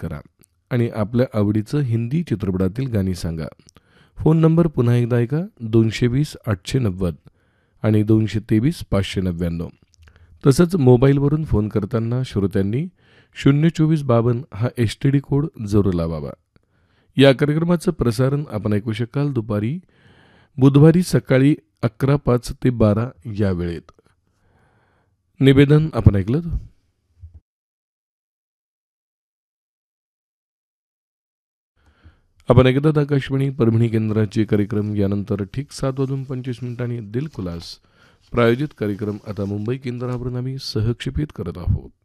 करा आणि आपल्या आवडीचं हिंदी चित्रपटातील गाणी सांगा. फोन नंबर पुन्हा एकदा ऐका, 220-890 आणि 223-599. तसंच मोबाईलवरून फोन करताना श्रोत्यांनी 02452 हा STD कोड जरूर लावावा. या कार्यक्रमाचं प्रसारण आपण ऐकू शकाल बुधवारी सकाळी 11:05 ते 12 या वेळेत. निवेदन आपण ऐकलं. आपण ऐकतात आकाशवाणी परभणी केंद्राचे कार्यक्रम. यानंतर ठीक 7:25 दिलखुलास प्रायोजित कार्यक्रम आता मुंबई केंद्रावरून आम्ही सहक्षेपित करत आहोत.